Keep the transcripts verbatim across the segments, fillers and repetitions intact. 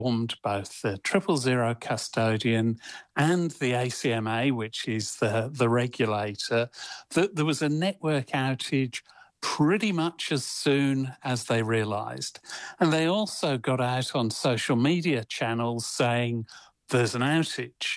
informed both the Triple Zero custodian and the A C M A, which is the, the regulator, that there was a network outage pretty much as soon as they realised. And they also got out on social media channels saying there's an outage.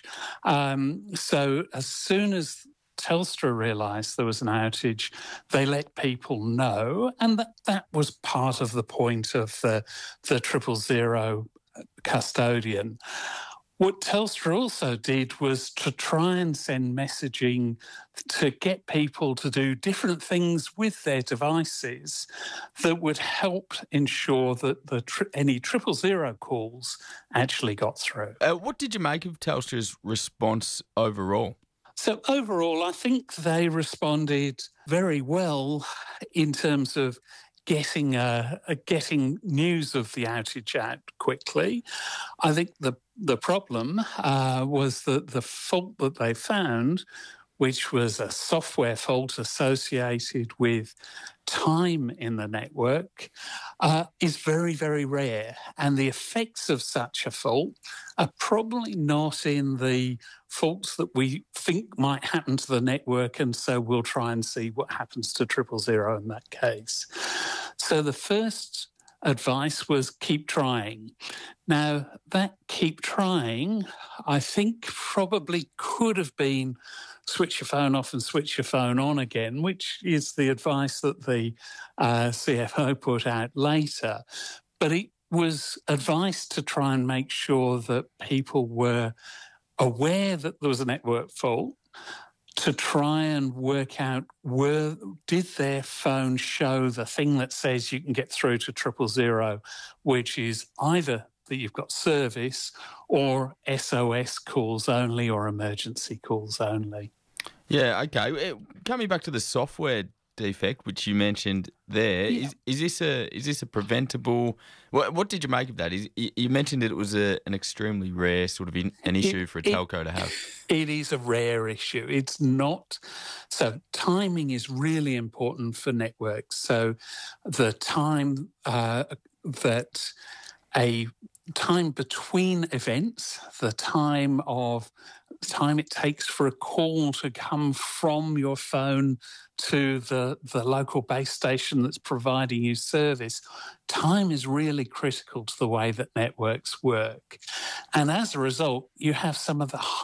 Um, so as soon as Telstra realised there was an outage, they let people know, and that, that was part of the point of the, the Triple Zero custodian. What Telstra also did was to try and send messaging to get people to do different things with their devices that would help ensure that the tri- any triple zero calls actually got through. Uh, what did you make of Telstra's response overall? So overall, I think they responded very well in terms of getting uh, getting news of the outage out quickly. I think the the problem uh, was that the fault that they found, which was a software fault associated with time in the network, uh, is very, very rare. And the effects of such a fault are probably not in the faults that we think might happen to the network, and so we'll try and see what happens to triple zero in that case. So the first advice was keep trying. Now, that keep trying, I think probably could have been switch your phone off and switch your phone on again, which is the advice that the uh, C F O put out later. But it was advice to try and make sure that people were aware that there was a network fault, to try and work out were did their phone show the thing that says you can get through to triple zero, which is either that you've got service or S O S calls only or emergency calls only. Yeah, okay. Coming back to the software defect, which you mentioned there, yeah. is is this a is this a preventable? What, what did you make of that? Is you mentioned that it was a, an extremely rare sort of in, an issue it, for a telco it, to have. It is a rare issue. It's not. So timing is really important for networks. So the time uh, that a time between events, the time of time it takes for a call to come from your phone to the, the local base station that's providing you service, time is really critical to the way that networks work. And as a result, you have some of the